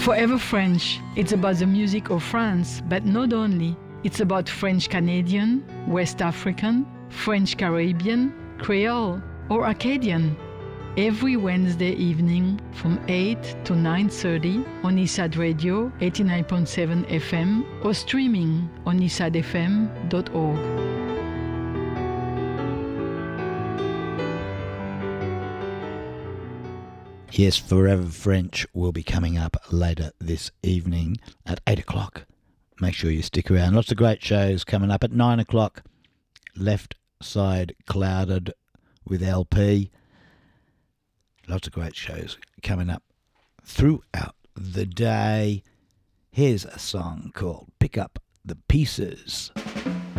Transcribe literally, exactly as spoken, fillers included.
Forever French, it's about the music of France, but not only. It's about French Canadian, West African, French Caribbean, Creole, or Acadian. Every Wednesday evening from eight to nine thirty on Isad Radio eighty-nine point seven F M or streaming on isad f m dot org. Yes, Forever French will be coming up later this evening at eight o'clock. Make sure you stick around. Lots of great shows coming up at nine o'clock. Left Side Clouded with L P. Lots of great shows coming up throughout the day. Here's a song called Pick Up the Pieces.